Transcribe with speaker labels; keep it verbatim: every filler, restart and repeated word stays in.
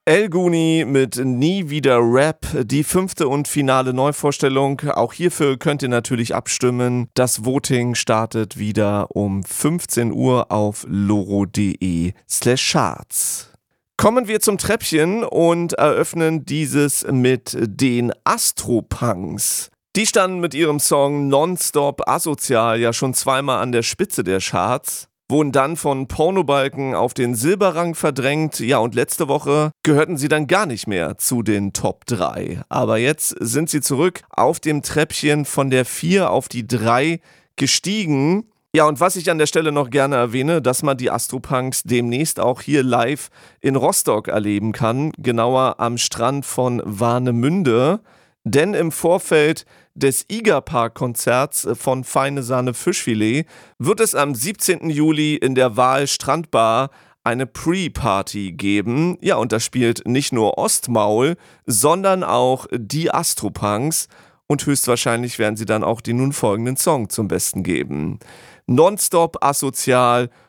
Speaker 1: El Guni mit Nie wieder Rap, die fünfte und finale Neuvorstellung. Auch hierfür könnt ihr natürlich abstimmen. Das Voting startet wieder um fünfzehn Uhr auf loro.de slash charts. Kommen wir zum Treppchen und eröffnen dieses mit den Astropunks. Die standen mit ihrem Song Nonstop Asozial ja schon zweimal an der Spitze der Charts, wurden dann von Pornobalken auf den Silberrang verdrängt. Ja, und letzte Woche gehörten sie dann gar nicht mehr zu den Top drei. Aber jetzt sind sie zurück auf dem Treppchen von der vier auf die drei gestiegen. Ja, und was ich an der Stelle noch gerne erwähne, dass man die Astropunks demnächst auch hier live in Rostock erleben kann, genauer am Strand von Warnemünde. Denn im Vorfeld des Igerpark-Konzerts von Feine Sahne Fischfilet wird es am siebzehnten Juli in der Wahl Strandbar eine Pre-Party geben. Ja, und da spielt nicht nur Ostmaul, sondern auch die Astropunks. Und höchstwahrscheinlich werden sie dann auch den nun folgenden Song zum Besten geben. Nonstop Asozial